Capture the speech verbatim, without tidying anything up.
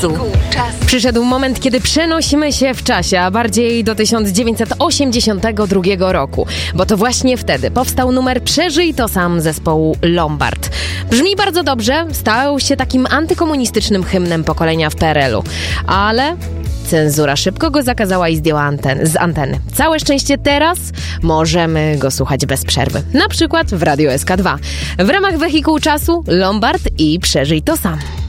czasu. Przyszedł moment, kiedy przenosimy się w czasie, a bardziej do tysiąc dziewięćset osiemdziesiątego drugiego roku, bo to właśnie wtedy powstał numer Przeżyj to sam zespołu Lombard. Brzmi bardzo dobrze, stał się takim antykomunistycznym hymnem pokolenia w P R L u, ale cenzura szybko go zakazała i zdjęła anten- z anteny. Całe szczęście teraz możemy go słuchać bez przerwy. Na przykład w Radiu S K dwa. W ramach Wehikułu Czasu Lombard i Przeżyj to sam.